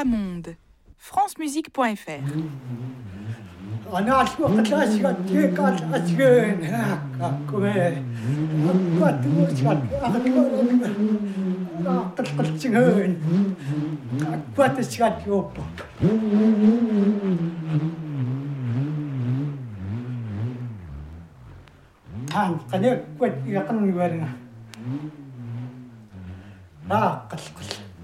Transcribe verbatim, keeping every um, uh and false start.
Faramonde. francemusique point f r. أنا أشوف أشياء كثيرة أشياء هكا كمان أقوى تمشي أقوى أنا قد قد تجهن أقوى تشياء يوب هان قد يقوى يقن يورنا لا قد قد